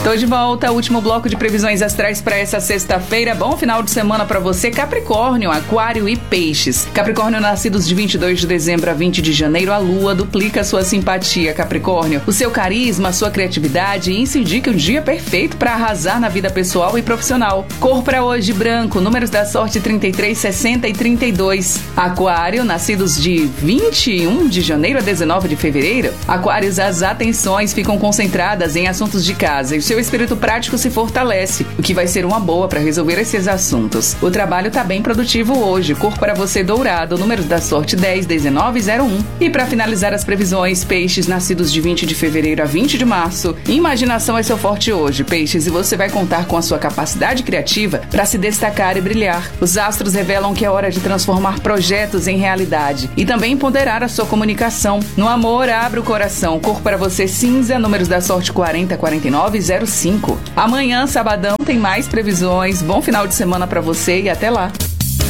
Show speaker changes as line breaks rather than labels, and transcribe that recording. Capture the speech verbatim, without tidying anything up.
Tô de volta, último bloco de previsões astrais para essa sexta-feira. Bom final de semana para você, Capricórnio, Aquário e Peixes. Capricórnio, nascidos de vinte e dois de dezembro a vinte de janeiro, a Lua duplica sua simpatia, Capricórnio. O seu carisma, a sua criatividade, isso indica um dia perfeito para arrasar na vida pessoal e profissional. Cor para hoje, branco, números da sorte trinta e três, sessenta e trinta e dois. Aquário, nascidos de vinte e um de janeiro a dezenove de fevereiro. Aquários, as atenções ficam concentradas em assuntos de casa e o seu espírito prático se fortalece, o que vai ser uma boa para resolver esses assuntos. O trabalho tá bem produtivo hoje. Cor para você, dourado, números da sorte dez, dezenove e zero um. E para finalizar as previsões, peixes, nascidos de vinte de fevereiro a vinte de março. Imaginação é seu forte hoje, peixes, e você vai contar com a sua capacidade criativa para se destacar e brilhar. Os astros revelam que é hora de transformar projetos em realidade e também ponderar a sua comunicação. No amor, abra o coração. Cor para você, cinza, números da sorte quarenta, quarenta e nove e zero cinco. Amanhã, sabadão, tem mais previsões. Bom final de semana para você e até lá.